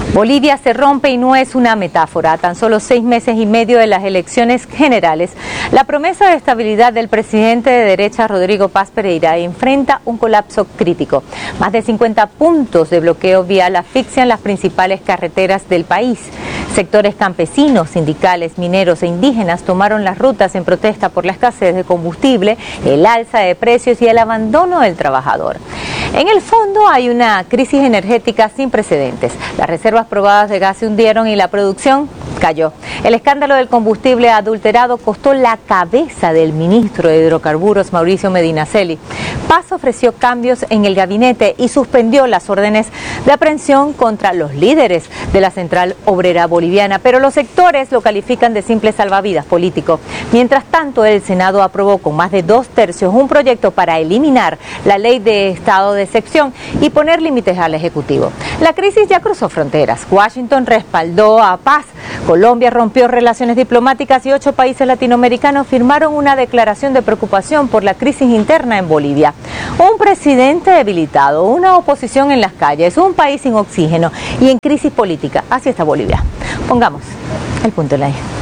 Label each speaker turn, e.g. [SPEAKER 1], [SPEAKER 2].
[SPEAKER 1] Bolivia se rompe y no es una metáfora. A tan solo 6 meses y medio de las elecciones generales, la promesa de estabilidad del presidente de derecha Rodrigo Paz Pereira enfrenta un colapso crítico. Más de 50 puntos de bloqueo vial asfixian las principales carreteras del país. Sectores campesinos, sindicales, mineros e indígenas tomaron las rutas en protesta por la escasez de combustible, el alza de precios y el abandono del trabajador. En el fondo hay una crisis energética sin precedentes. Las reservas probadas de gas se hundieron y la producción cayó. El escándalo del combustible adulterado costó la cabeza del ministro de Hidrocarburos, Mauricio Medinaceli. Paz ofreció cambios en el gabinete y suspendió las órdenes de aprehensión contra los líderes de la Central Obrera Boliviana, pero los sectores lo califican de simple salvavidas político. Mientras tanto, el Senado aprobó con más de 2/3 un proyecto para eliminar la ley de estado de excepción y poner límites al Ejecutivo. La crisis ya cruzó fronteras. Washington respaldó a Paz. Colombia rompió relaciones diplomáticas y 8 países latinoamericanos firmaron una declaración de preocupación por la crisis interna en Bolivia. Un presidente debilitado, una oposición en las calles, un país sin oxígeno y en crisis política. Así está Bolivia. Pongamos el punto en la I.